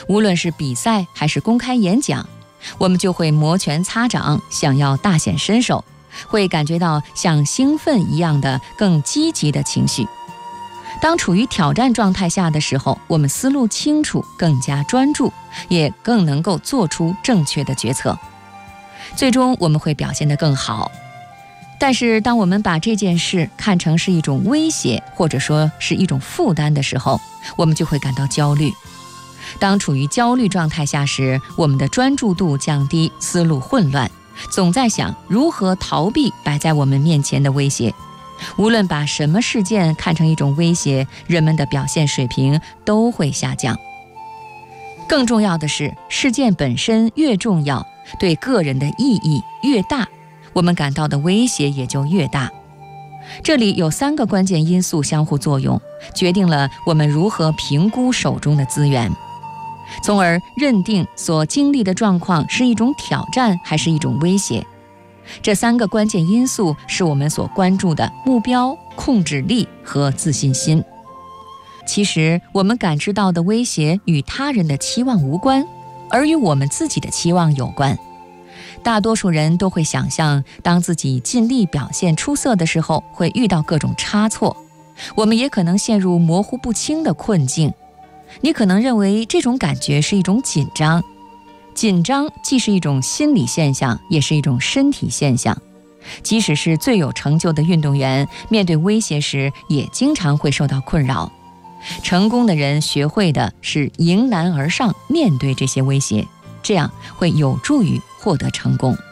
无论是比赛还是公开演讲，我们就会摩拳擦掌，想要大显身手，会感觉到像兴奋一样的更积极的情绪。当处于挑战状态下的时候，我们思路清楚，更加专注，也更能够做出正确的决策，最终我们会表现得更好。但是当我们把这件事看成是一种威胁，或者说是一种负担的时候，我们就会感到焦虑。当处于焦虑状态下时，我们的专注度降低，思路混乱，总在想如何逃避摆在我们面前的威胁。无论把什么事件看成一种威胁，人们的表现水平都会下降。更重要的是，事件本身越重要，对个人的意义越大，我们感到的威胁也就越大。这里有3个关键因素相互作用，决定了我们如何评估手中的资源，从而认定所经历的状况是一种挑战还是一种威胁。这3个关键因素是我们所关注的目标、控制力和自信心。其实我们感知到的威胁与他人的期望无关，而与我们自己的期望有关。大多数人都会想象，当自己尽力表现出色的时候，会遇到各种差错。我们也可能陷入模糊不清的困境。你可能认为这种感觉是一种紧张。紧张既是一种心理现象，也是一种身体现象。即使是最有成就的运动员，面对威胁时也经常会受到困扰。成功的人学会的是迎难而上，面对这些威胁，这样会有助于获得成功。